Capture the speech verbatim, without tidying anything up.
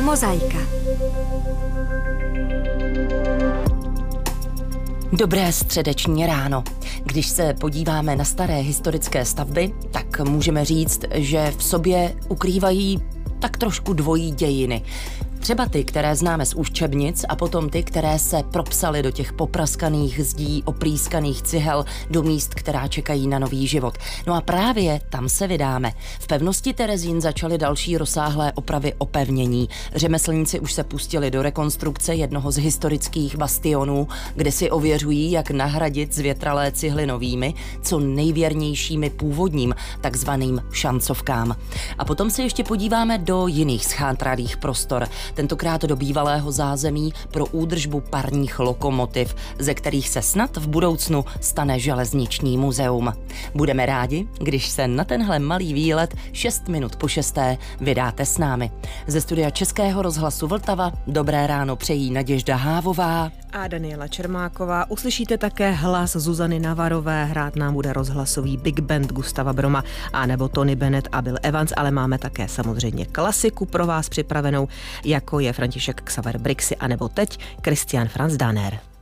Mozaika. Dobré středeční ráno. Když se podíváme na staré historické stavby, tak můžeme říct, že v sobě ukrývají tak trošku dvojí dějiny. Třeba ty, které známe z učebnic, a potom ty, které se propsaly do těch popraskaných zdí, oprýskaných cihel, do míst, která čekají na nový život. No a právě tam se vydáme. V pevnosti Terezín začaly další rozsáhlé opravy opevnění. Řemeslníci už se pustili do rekonstrukce jednoho z historických bastionů, kde si ověřují, jak nahradit zvětralé cihly novými, co nejvěrnějšími původním, takzvaným šancovkám. A potom se ještě podíváme do jiných schátralých prostor. Tentokrát do bývalého zázemí pro údržbu parních lokomotiv, ze kterých se snad v budoucnu stane železniční muzeum. Budeme rádi, když se na tenhle malý výlet šest minut po šesté vydáte s námi. Ze studia Českého rozhlasu Vltava dobré ráno přejí Naděžda Hávová a Daniela Čermáková. Uslyšíte také hlas Zuzany Navarové, hrát nám bude rozhlasový Big Band Gustava Broma a nebo Tony Bennett a Bill Evans, ale máme také samozřejmě klasiku pro vás připravenou, jako je František Xaver Brixy a nebo teď Christian Franz Danner.